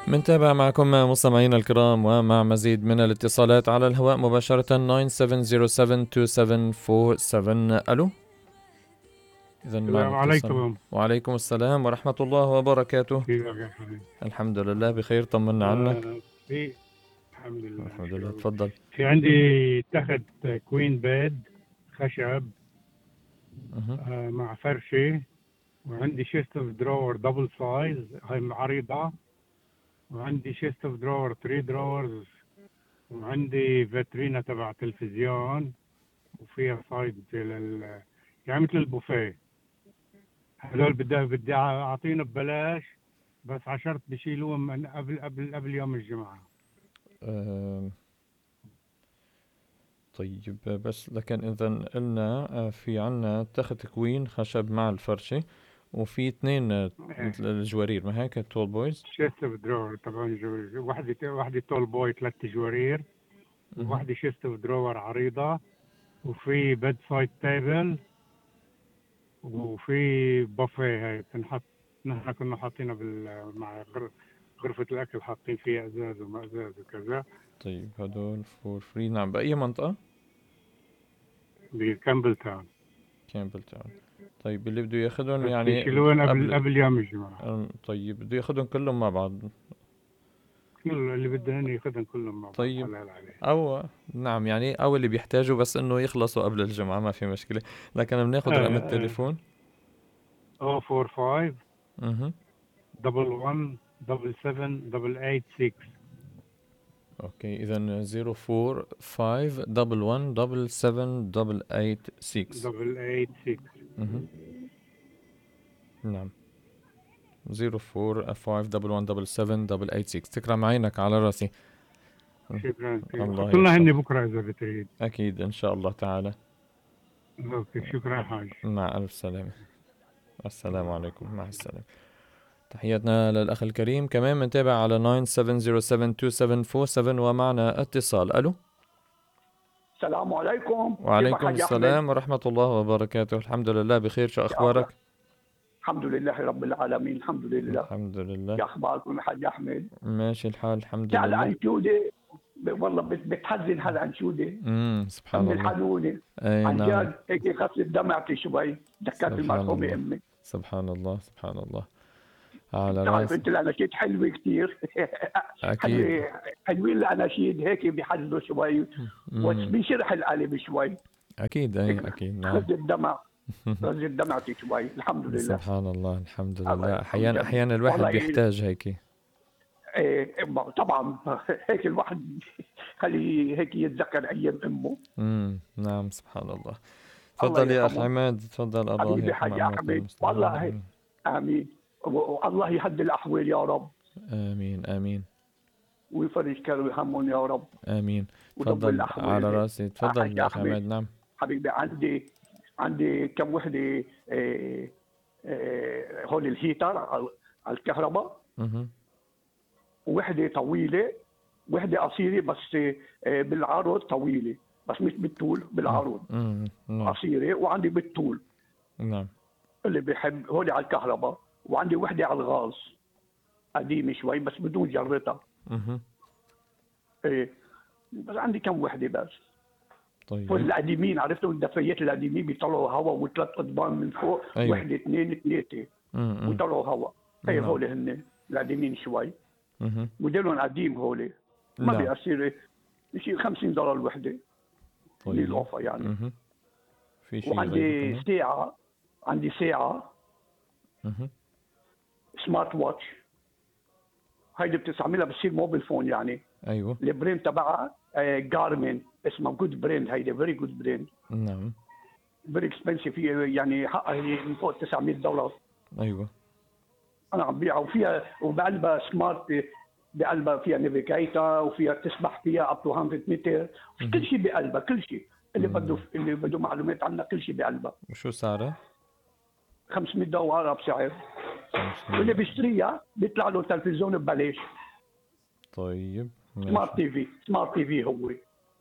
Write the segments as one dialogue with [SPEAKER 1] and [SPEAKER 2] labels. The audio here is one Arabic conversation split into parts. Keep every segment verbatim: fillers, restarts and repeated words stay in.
[SPEAKER 1] منتابع معكم مستمعينا الكرام ومع مزيد من الاتصالات على الهواء مباشرة تسعة سبعة صفر سبعة اتنين سبعة أربعة سبعة. ألو، إذا معنا
[SPEAKER 2] السلام
[SPEAKER 1] اتصال.
[SPEAKER 2] عليكم.
[SPEAKER 1] وعليكم السلام ورحمة الله وبركاته.
[SPEAKER 2] كيفك يا حبيبي؟
[SPEAKER 1] الحمد لله بخير، طمنا عنك.
[SPEAKER 2] آه في الحمد لله
[SPEAKER 1] الحمد
[SPEAKER 2] نشكر
[SPEAKER 1] لله،
[SPEAKER 2] الله.
[SPEAKER 1] تفضل.
[SPEAKER 2] في عندي تخت كوين بيد خشب
[SPEAKER 1] أه.
[SPEAKER 2] آه مع فرشة، وعندي شيست اوف دراور دبل سايز هاي عريضة، وعندي شيست اوف دراور ثري دراورز، وعندي فاترينا تبع تلفزيون، وفيها سايد لل يعني مثل البوفيه. هذول بدي بدي اعطيهم ببلاش، بس عشرت بشيلوهم من قبل قبل قبل يوم الجمعة.
[SPEAKER 1] آه، طيب، بس لكن إذا قلنا آه، في عنا تخت كوين خشب مع الفرشة، وفي اثنين آه،
[SPEAKER 2] إيه.
[SPEAKER 1] مثل الجوارير، ما هيك تول بويز.
[SPEAKER 2] شيست اوف درور طبعا، جو- واحدة واحدة تول بوي ثلاث جوارير،
[SPEAKER 1] أه.
[SPEAKER 2] وواحدة شيست اوف درور عريضة، وفي بيد سايد تيبل، وفي بوفيه هاي بتنحط. نحن كنا حاطينها بال مع غر- غرفة الأكل، حاطين فيها إزاز وما إزاز وكذا.
[SPEAKER 1] طيب، هدول فور فري. نعم، بأي منطقة؟
[SPEAKER 2] بكامبل تاون.
[SPEAKER 1] كامبل تاون. طيب، اللي بده ياخدهم
[SPEAKER 2] بس
[SPEAKER 1] يعني
[SPEAKER 2] يشيلون قبل
[SPEAKER 1] قبل.
[SPEAKER 2] قبل يوم الجمعة.
[SPEAKER 1] أم، طيب، بده ياخدهم كلهم مع بعض.
[SPEAKER 2] كل اللي بدهن ياخذهم كلهم مع بعض،
[SPEAKER 1] طيب،
[SPEAKER 2] حلال عليه.
[SPEAKER 1] او نعم، يعني او اللي بيحتاجوا بس انه يخلصوا قبل الجمعة، ما في مشكلة. لكن بناخد رقم
[SPEAKER 2] اه
[SPEAKER 1] التليفون.
[SPEAKER 2] اه فور فايف
[SPEAKER 1] اها.
[SPEAKER 2] دبل ون دبل سفن دبل ايت سكس
[SPEAKER 1] اوكي، اذا زيرو فور فايف دبل ون دبل سفن دبل ايت سكس.
[SPEAKER 2] دبل ايت سكس.
[SPEAKER 1] اها. نعم، زيرو فور فايف دبل ون دبل سفن دبل ايت سكس. تكرم عينك على راسي.
[SPEAKER 2] شكرا كثير،
[SPEAKER 1] الله
[SPEAKER 2] حط لنا
[SPEAKER 1] يسعد.
[SPEAKER 2] هني بكره اذا بتريد.
[SPEAKER 1] اكيد ان شاء الله تعالى.
[SPEAKER 2] اوكي، شكرا حاج.
[SPEAKER 1] مع الف سلامة. السلام
[SPEAKER 2] الله
[SPEAKER 1] عليكم، مع
[SPEAKER 2] معك.
[SPEAKER 1] السلامة. تحياتنا للأخ الكريم. كمان منتابع على تسعة سبعة صفر سبعة اتنين سبعة أربعة سبعة ومعنا اتصال. ألو.
[SPEAKER 3] السلام عليكم، كيف
[SPEAKER 1] وعليكم
[SPEAKER 3] حاج أحمد؟
[SPEAKER 1] السلام ورحمة الله وبركاته. الحمد لله بخير، شو
[SPEAKER 3] يا الله،
[SPEAKER 1] أخبارك؟
[SPEAKER 3] الحمد لله رب العالمين، الحمد لله.
[SPEAKER 1] الحمد لله.
[SPEAKER 3] يا أخباركم يا حاج أحمد؟
[SPEAKER 1] ماشي الحال، الحمد
[SPEAKER 3] تعال
[SPEAKER 1] لله.
[SPEAKER 3] أنشودة، والله بت- بتحزن هالأنشودة
[SPEAKER 1] امم سبحان
[SPEAKER 3] أم
[SPEAKER 1] الله.
[SPEAKER 3] الحنونة.
[SPEAKER 1] أي
[SPEAKER 3] عن
[SPEAKER 1] نعم.
[SPEAKER 3] جد هيك غسلت دمعتي شوي، ذكرت
[SPEAKER 1] سبحان
[SPEAKER 3] المرحومة
[SPEAKER 1] الله.
[SPEAKER 3] أمي.
[SPEAKER 1] سبحان الله، سبحان الله. على
[SPEAKER 3] بتعرف
[SPEAKER 1] راسي.
[SPEAKER 3] أنت الأناشيد حلوة كتير.
[SPEAKER 1] أكيد.
[SPEAKER 3] حلوة، حلوين الأناشيد هيك بيحزنوا شوي
[SPEAKER 1] امم
[SPEAKER 3] وبيشرح القلب شوي.
[SPEAKER 1] أكيد، أي
[SPEAKER 3] هيك
[SPEAKER 1] أكيد، نعم.
[SPEAKER 3] غسلت دمع، غسلت دمعتي شوي، الحمد لله.
[SPEAKER 1] سبحان الله، الحمد
[SPEAKER 3] الله
[SPEAKER 1] لله.
[SPEAKER 3] يرحم
[SPEAKER 1] أحيانا
[SPEAKER 3] الجميع.
[SPEAKER 1] أحيانا الواحد
[SPEAKER 3] والله
[SPEAKER 1] بيحتاج هيك.
[SPEAKER 3] إيه طبعا. هيك الواحد خلي هيك يتذكر ايام امه.
[SPEAKER 1] امم نعم، سبحان الله.
[SPEAKER 3] الله
[SPEAKER 1] تفضل يا أخ
[SPEAKER 3] يرحمه.
[SPEAKER 1] عماد، تفضل. الله
[SPEAKER 3] حبيبي
[SPEAKER 1] يرحم
[SPEAKER 3] حاج
[SPEAKER 1] أموات
[SPEAKER 3] احمد،
[SPEAKER 1] المسلمين.
[SPEAKER 3] والله
[SPEAKER 1] آمين.
[SPEAKER 3] امين. والله يهدي الاحوال يا رب،
[SPEAKER 1] آمين آمين
[SPEAKER 3] ويفرج كرب همهم يا رب،
[SPEAKER 1] آمين.
[SPEAKER 3] ويطول
[SPEAKER 1] تفضل على
[SPEAKER 3] الاحوال.
[SPEAKER 1] راسي،
[SPEAKER 3] حاج
[SPEAKER 1] تفضل يا أخي
[SPEAKER 3] احمد
[SPEAKER 1] عماد. نعم.
[SPEAKER 3] حبيبي، عندي عندي كم وحده إيه إيه هول الهيتر على على الكهرباء،
[SPEAKER 1] اها.
[SPEAKER 3] وحده طويله، وحده قصيره بس إيه بالعرض طويله، بس مش بالطول،
[SPEAKER 1] أمم،
[SPEAKER 3] بالعرض
[SPEAKER 1] أمم، نعم.
[SPEAKER 3] قصيره، وعندي بالطول
[SPEAKER 1] نعم.
[SPEAKER 3] اللي بيحب هولي على الكهرباء، وعندي وحده على الغاز قديمه شوي بس بدون جرتها.
[SPEAKER 1] اها.
[SPEAKER 3] ايه بس عندي كم وحده بس. هول
[SPEAKER 1] طيب.
[SPEAKER 3] القديمين، عرفتوا الدفايات القديمين بيطلعوا هواء وثلاث قضبان من فوق،
[SPEAKER 1] أيوه.
[SPEAKER 3] وحده اثنين ثلاثه
[SPEAKER 1] أمم، أمم،
[SPEAKER 3] ويطلعوا هواء. هي
[SPEAKER 1] نعم.
[SPEAKER 3] هولي هن القديمين شوي،
[SPEAKER 1] اها.
[SPEAKER 3] موديلهم قديم هولي، ما
[SPEAKER 1] نعم.
[SPEAKER 3] بيصير شيء خمسين دولار الوحده
[SPEAKER 1] طيب.
[SPEAKER 3] للأوفا يعني.
[SPEAKER 1] اها. في شيء غيره
[SPEAKER 3] وعندي
[SPEAKER 1] كمان؟
[SPEAKER 3] ساعه، عندي ساعه
[SPEAKER 1] اها.
[SPEAKER 3] سمارت واتش، هيدي بتستعملها بتصير موبل فون يعني.
[SPEAKER 1] أيوه.
[SPEAKER 3] البراند تبعها جارمين، اسمها جود براند، هيدي فيري جود براند،
[SPEAKER 1] نعم.
[SPEAKER 3] فيري اكسبنسيف، يعني حقها هي من فوق تسعمية دولار.
[SPEAKER 1] أيوه.
[SPEAKER 3] انا عم بيعها، وفيها وبقلبها سمارت، بقلبها فيها نافيجيتر، وفيها تسبح فيها اب تو مية متر،
[SPEAKER 1] اها.
[SPEAKER 3] كل شيء بقلبها، كل شيء اللي بده
[SPEAKER 1] نعم.
[SPEAKER 3] اللي بده معلومات عنها كل شيء بقلبها.
[SPEAKER 1] وشو سعرها؟
[SPEAKER 3] خمسمية دولار بسعر،
[SPEAKER 1] خمسمية.
[SPEAKER 3] واللي بيشتريها بيطلع له تلفزيون ببلاش.
[SPEAKER 1] طيب،
[SPEAKER 3] سمارت
[SPEAKER 1] ماشي.
[SPEAKER 3] تي في، سمارت تي في هو،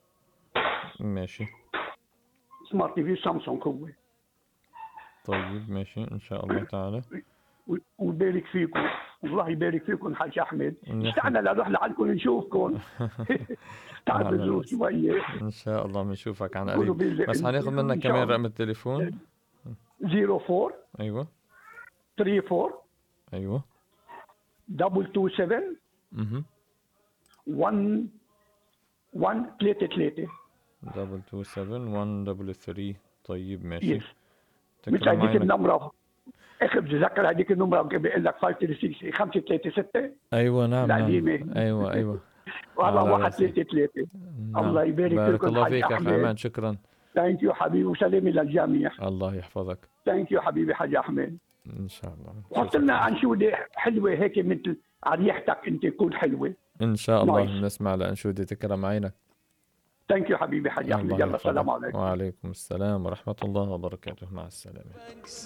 [SPEAKER 1] ماشي.
[SPEAKER 3] سمارت تي في سامسونج هو.
[SPEAKER 1] طيب، ماشي إن شاء الله تعالى.
[SPEAKER 3] و- ويبارك فيكم. الله يبارك فيكم حاج احمد.
[SPEAKER 1] يا
[SPEAKER 3] اشتقنا لنروح لعندكم نشوفكم. تعتذروا شويه.
[SPEAKER 1] ان شاء الله بنشوفك عن
[SPEAKER 3] كونوا
[SPEAKER 1] قريب.
[SPEAKER 3] بال-
[SPEAKER 1] بس حناخذ
[SPEAKER 3] إن
[SPEAKER 1] منك
[SPEAKER 3] شاء
[SPEAKER 1] كمان
[SPEAKER 3] الله.
[SPEAKER 1] رقم التليفون.
[SPEAKER 3] صفر أربعة
[SPEAKER 1] ايوه
[SPEAKER 3] ثلاثة أربعة
[SPEAKER 1] ايوه
[SPEAKER 3] اثنين اثنين سبعة
[SPEAKER 1] اها
[SPEAKER 3] واحد واحد ثلاثة ثلاثة.
[SPEAKER 1] دبل تو سفن ون دبل ثري. طيب ماشي.
[SPEAKER 3] يس. مثل
[SPEAKER 1] تكرم
[SPEAKER 3] هذيك
[SPEAKER 1] عينك.
[SPEAKER 3] النمرة، اخي بتذكر هذيك النمرة بيقول لك خمسة ثلاثة ستة خمسة ثلاثة ستة
[SPEAKER 1] ايوه نعم نعم
[SPEAKER 3] القديمة.
[SPEAKER 1] ايوه ايوه
[SPEAKER 3] والله
[SPEAKER 1] على
[SPEAKER 3] واحد
[SPEAKER 1] راسي.
[SPEAKER 3] ثلاثة ثلاثة.
[SPEAKER 1] نعم.
[SPEAKER 3] الله يبارك
[SPEAKER 1] بارك
[SPEAKER 3] فيكم
[SPEAKER 1] الله
[SPEAKER 3] حاج
[SPEAKER 1] فيك اخ
[SPEAKER 3] أحمد.
[SPEAKER 1] عماد. شكرا.
[SPEAKER 3] ثانك يو حبيبي وسلامي للجميع.
[SPEAKER 1] الله يحفظك
[SPEAKER 3] ثانك يو حبيبي حاج احمد.
[SPEAKER 1] ان شاء الله.
[SPEAKER 3] حط لنا انشوده حلوه هيك مثل على ريحتك انت تكون حلوه.
[SPEAKER 1] ان شاء الله
[SPEAKER 3] نايس.
[SPEAKER 1] نسمع لانشودة تكرم عينك.
[SPEAKER 3] ثانك يو حبيبي حاج احمد.
[SPEAKER 1] الله
[SPEAKER 3] يلا
[SPEAKER 1] يحفظك.
[SPEAKER 3] السلام عليكم.
[SPEAKER 1] وعليكم السلام ورحمة الله وبركاته. مع السلامة.